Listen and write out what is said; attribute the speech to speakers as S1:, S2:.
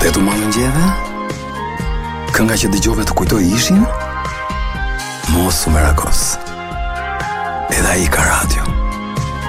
S1: Vërtet u marrën gjeve? Kënga që dëgjove të kujtoi ishin? Mos u merakos.